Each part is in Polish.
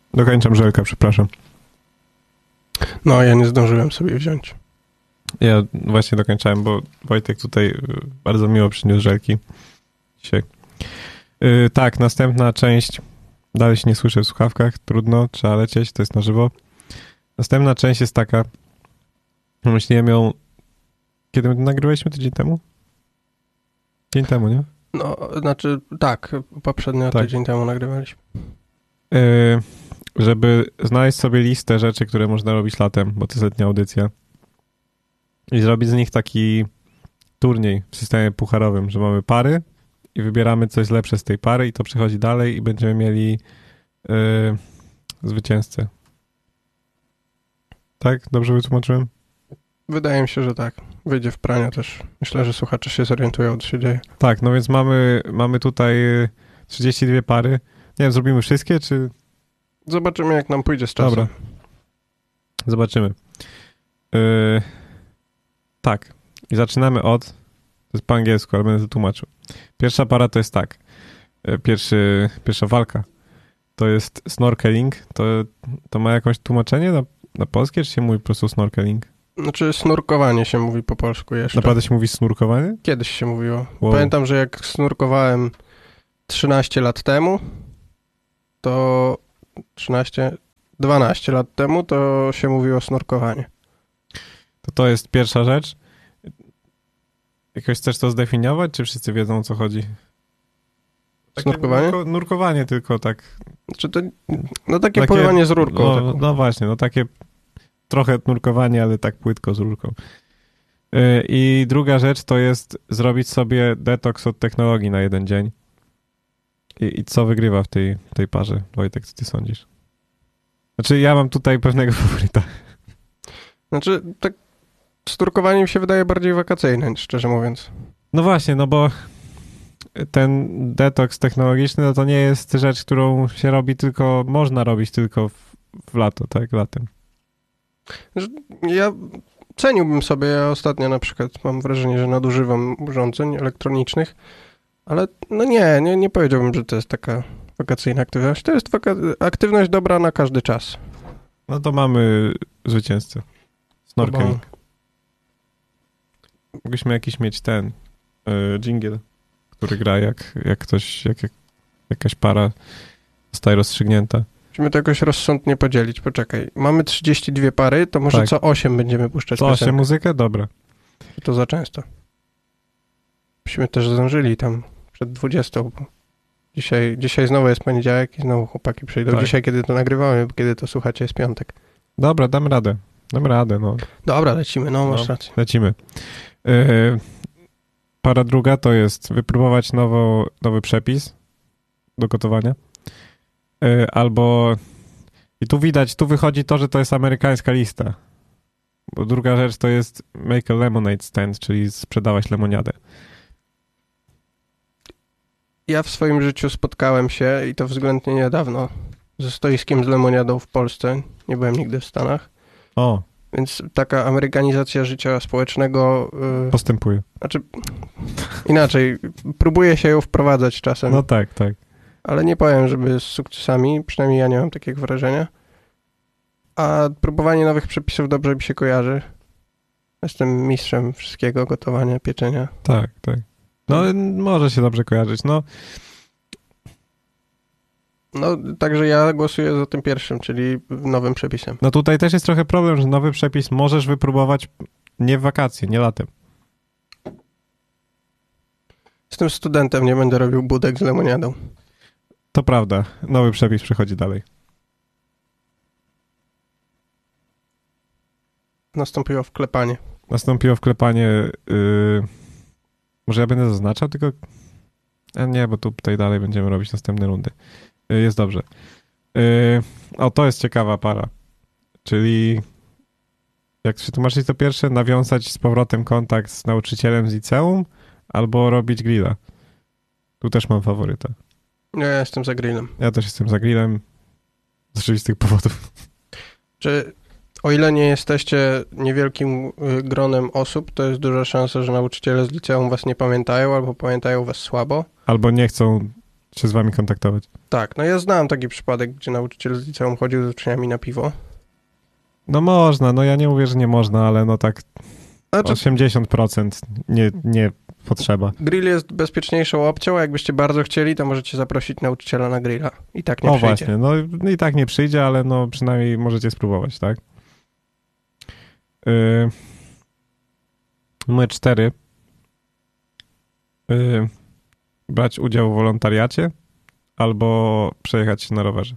Dokończam żelka, przepraszam. No, ja nie zdążyłem sobie wziąć. Ja właśnie dokończałem, bo Wojtek tutaj bardzo miło przyniósł żelki dzisiaj. Tak, następna część. Dalej się nie słyszę w słuchawkach. Trudno, trzeba lecieć, to jest na żywo. Następna część jest taka. Myśliłem ją... Kiedy my to nagrywaliśmy? Tydzień temu? Dzień temu, nie? No, znaczy tak, poprzednio tydzień temu nagrywaliśmy. Żeby znaleźć sobie listę rzeczy, które można robić latem, bo to jest letnia audycja. I zrobić z nich taki turniej w systemie pucharowym, że mamy pary i wybieramy coś lepsze z tej pary i to przechodzi dalej i będziemy mieli zwycięzcę. Tak? Dobrze wytłumaczyłem? Wydaje mi się, że tak. Wyjdzie w praniu też. Myślę, że słuchacze się zorientują, co się dzieje. Tak, no więc mamy tutaj 32 pary. Nie wiem, zrobimy wszystkie, czy... Zobaczymy, jak nam pójdzie z czasem. Dobra. Zobaczymy. Tak. I zaczynamy od... To jest po angielsku, ale będę to tłumaczył. Pierwsza para to jest tak. Pierwsza walka to jest snorkeling. To ma jakieś tłumaczenie na polskie, czy się mówi po prostu snorkeling? Znaczy snurkowanie się mówi po polsku jeszcze. Naprawdę się mówi snurkowanie? Kiedyś się mówiło. Wow. Pamiętam, że jak snurkowałem 13 lat temu, to 12 lat temu, to się mówiło snurkowanie. To jest pierwsza rzecz. Jakoś chcesz to zdefiniować, czy wszyscy wiedzą, o co chodzi? Snurkowanie? Nurkowanie tylko tak. Czy to, takie pływanie z rurką. No właśnie, takie trochę nurkowanie, ale tak płytko z rurką. I druga rzecz to jest zrobić sobie detoks od technologii na jeden dzień. I co wygrywa w tej parze? Wojtek, co ty sądzisz? Znaczy, ja mam tutaj pewnego faworyta. Znaczy, tak snurkowanie mi się wydaje bardziej wakacyjne, szczerze mówiąc. No właśnie, no bo ten detoks technologiczny, no to nie jest rzecz, którą się robi tylko, można robić tylko w lato, tak? Latem. Ja ceniłbym sobie, ja ostatnio na przykład mam wrażenie, że nadużywam urządzeń elektronicznych, ale no nie powiedziałbym, że to jest taka wakacyjna aktywność. To jest aktywność dobra na każdy czas. No to mamy zwycięzcę. Snorkeling. Mogliśmy jakiś mieć ten dżingiel, który gra jak jakaś para zostaje rozstrzygnięta. Musimy to jakoś rozsądnie podzielić. Poczekaj, mamy 32 pary, to może co 8 będziemy puszczać co 8 muzykę? Dobra. To za często. Byśmy też zdążyli tam przed 20. Bo dzisiaj znowu jest poniedziałek i znowu chłopaki przyjdą. Tak. Dzisiaj, kiedy to nagrywamy, bo kiedy to słuchacie, jest piątek. Dobra, damy radę, no. Dobra, lecimy, masz rację. Lecimy. Para druga to jest wypróbować nowy przepis do gotowania. Albo i tu wychodzi to, że to jest amerykańska lista. Bo druga rzecz to jest make a lemonade stand, czyli sprzedawać lemoniadę. Ja w swoim życiu spotkałem się, i to względnie niedawno, ze stoiskiem z lemoniadą w Polsce. Nie byłem nigdy w Stanach. O. Więc taka amerykanizacja życia społecznego... postępuje. Znaczy, inaczej, próbuje się ją wprowadzać czasem. No tak. Ale nie powiem, żeby z sukcesami, przynajmniej ja nie mam takiego wrażenia. A próbowanie nowych przepisów dobrze mi się kojarzy. Jestem mistrzem wszystkiego, gotowania, pieczenia. Tak. No, może się dobrze kojarzyć, no. No, także ja głosuję za tym pierwszym, czyli nowym przepisem. No tutaj też jest trochę problem, że nowy przepis możesz wypróbować nie w wakacje, nie latem. Jestem studentem, nie będę robił budek z lemoniadą. To prawda, nowy przepis przechodzi dalej. Nastąpiło wklepanie. Może ja będę zaznaczał, tylko... nie, bo tutaj dalej będziemy robić następne rundy. Jest dobrze. To jest ciekawa para. Czyli jak się tłumaczyć to pierwsze, nawiązać z powrotem kontakt z nauczycielem z liceum albo robić grilla. Tu też mam faworyta. Ja jestem za grillem. Ja też jestem za grillem z oczywistych powodów. Czy o ile nie jesteście niewielkim gronem osób, to jest duża szansa, że nauczyciele z liceum was nie pamiętają albo pamiętają was słabo? Albo nie chcą się z wami kontaktować. Tak, no ja znałem taki przypadek, gdzie nauczyciel z liceum chodził z uczniami na piwo. No można, no ja nie mówię, że nie można, ale no tak Znaczy, 80% nie potrzeba. grill jest bezpieczniejszą opcją, a jakbyście bardzo chcieli, to możecie zaprosić nauczyciela na grilla. I tak nie O przyjdzie. właśnie, no i tak nie przyjdzie, ale no przynajmniej możecie spróbować, tak? Numer 4. Brać udział w wolontariacie albo przejechać się na rowerze.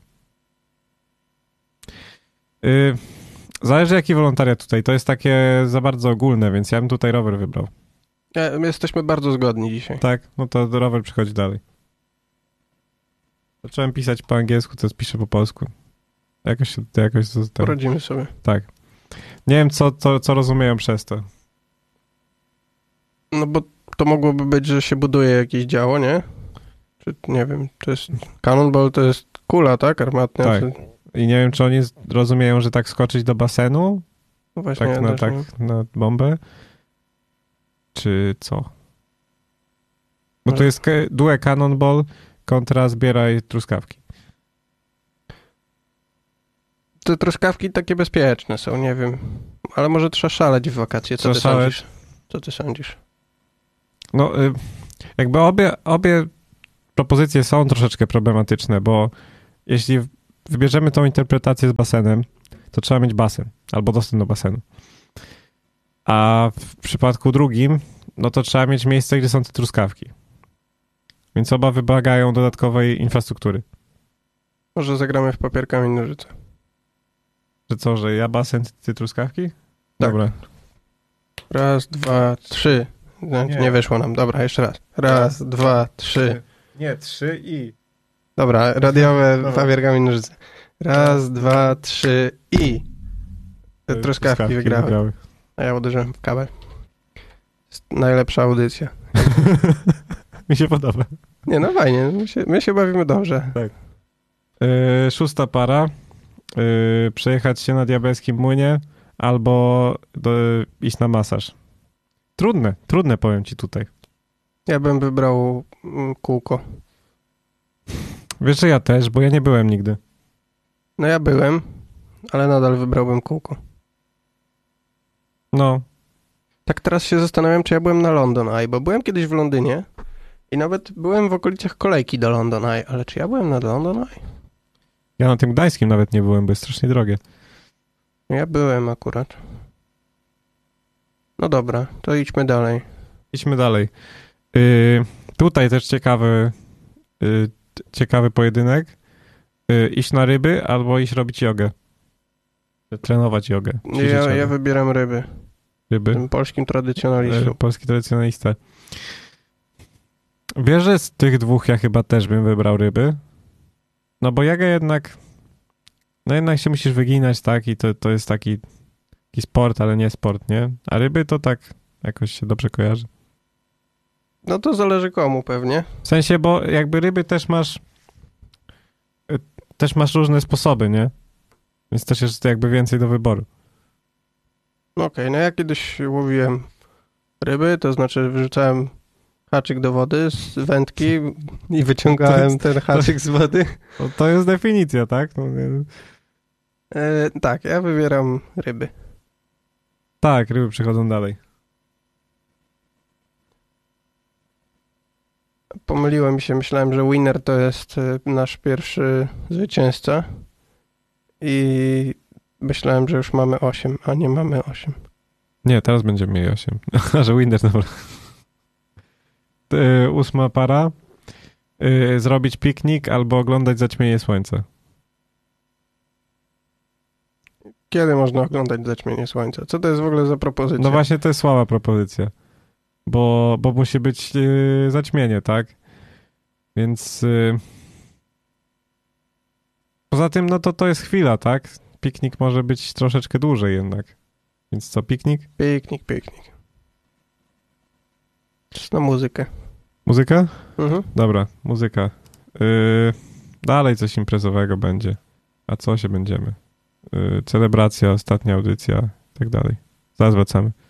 Zależy jaki wolontariat tutaj. To jest takie za bardzo ogólne, więc ja bym tutaj rower wybrał. My jesteśmy bardzo zgodni dzisiaj. Tak? No to rower przychodzi dalej. Zacząłem pisać po angielsku, to piszę po polsku. Jakoś to Poradzimy sobie. tak. Nie wiem, co rozumieją przez to. No bo to mogłoby być, że się buduje jakieś działo, nie? Czy nie wiem, to jest... Cannonball to jest kula, tak? Armatna. Tak. I nie wiem, czy oni rozumieją, że tak skoczyć do basenu, No właśnie, tak, ja na, też nie. na bombę, czy co? Bo Może- to jest duet Cannonball kontra zbieraj truskawki. Te truskawki takie bezpieczne są, nie wiem. Ale może trzeba szaleć w wakacje. Co ty Trzeba szaleć. sądzisz? Co ty sądzisz? No, jakby obie propozycje są troszeczkę problematyczne, bo jeśli wybierzemy tą interpretację z basenem, to trzeba mieć basen albo dostęp do basenu. A w przypadku drugim, no to trzeba mieć miejsce, gdzie są te truskawki. Więc oba wymagają dodatkowej infrastruktury. Może zagramy w papier, kamień, nożyce. Że co, że ja basen, ty truskawki? Tak. Dobra. Raz, dwa, trzy. Nie wyszło nam. Dobra, jeszcze raz. Raz, dwa, trzy. Nie, 3 i... Dobra, radiowe Dobra. papier, kamień, nożyce. Raz, dwa, trzy i... Te truskawki wygrały. A ja uderzyłem w kabel. Jest najlepsza audycja. Mi się podoba. Nie, no fajnie. My się bawimy dobrze. 6. para. Przejechać się na diabelskim młynie albo iść na masaż. Trudne powiem ci tutaj. Ja bym wybrał kółko. Wiesz, że ja też, bo ja nie byłem nigdy. No ja byłem, ale nadal wybrałbym kółko. No, Tak teraz się zastanawiam, czy ja byłem na London Eye, bo byłem kiedyś w Londynie i nawet byłem w okolicach kolejki do London Eye, ale czy ja byłem na London Eye? ja na tym gdańskim nawet nie byłem, bo jest strasznie drogie. Ja byłem akurat. No dobra, to idźmy dalej. Idźmy dalej. Tutaj też ciekawy pojedynek. Iść na ryby albo iść robić jogę. Trenować jogę. Ja wybieram ryby. Ryby. Tym polskim tradycjonalistą. Polski tradycjonalista. Wiesz, że z tych dwóch ja chyba też bym wybrał ryby. No bo jogę jednak... No jednak się musisz wyginać, tak? I to jest taki sport, ale nie sport, nie? A ryby to tak jakoś się dobrze kojarzy. No to zależy komu pewnie. W sensie, bo jakby ryby też masz różne sposoby, nie? Więc też jest jakby więcej do wyboru. Okej, no ja kiedyś łowiłem ryby, to znaczy wrzucałem haczyk do wody z wędki i wyciągałem ten haczyk z wody. To jest definicja, tak? No, Tak, ja wybieram ryby. tak, ryby przychodzą dalej. Pomyliłem się, myślałem, że winner to jest nasz pierwszy zwycięzca i myślałem, że już mamy 8, a nie mamy 8. Nie, teraz będziemy mieli 8. A że winner, dobra. 8. para. Zrobić piknik albo oglądać zaćmienie słońca. Kiedy można oglądać zaćmienie słońca? Co to jest w ogóle za propozycja? No właśnie, to jest słaba propozycja. Bo musi być zaćmienie, tak? Więc poza tym, no to jest chwila, tak? Piknik może być troszeczkę dłużej jednak. Więc co, piknik? Piknik. Czas na muzykę. Muzyka? Mhm. Dobra, muzyka. Dalej coś imprezowego będzie. A co się będziemy? Celebracja, ostatnia audycja i tak dalej. Zaraz wracamy.